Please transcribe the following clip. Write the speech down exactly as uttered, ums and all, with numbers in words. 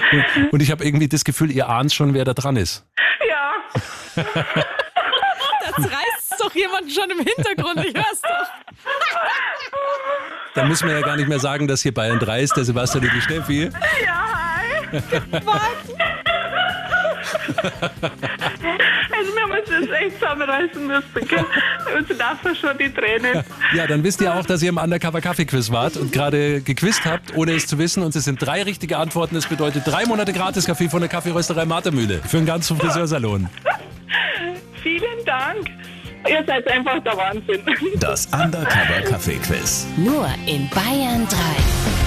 Und ich habe irgendwie das Gefühl, ihr ahnt schon, wer da dran ist. Ja. Das reißt doch jemand schon im Hintergrund, ich hör's doch. Da müssen wir ja gar nicht mehr sagen, dass hier Bayern drei ist, der Sebastian und die Steffi. Ja, hi. Also wir haben uns das echt zusammenreißen müssen, gell? Uns laufen schon die Tränen. Ja, dann wisst ihr auch, dass ihr im Undercover-Kaffee-Quiz wart und gerade gequizt habt, ohne es zu wissen. Und es sind drei richtige Antworten. Das bedeutet drei Monate Gratis-Kaffee von der Kaffeerösterei Martermühle für den ganzen Friseursalon. Vielen Dank. Ihr seid einfach der Wahnsinn. Das Undercover Kaffee Quiz. Nur in Bayern drei.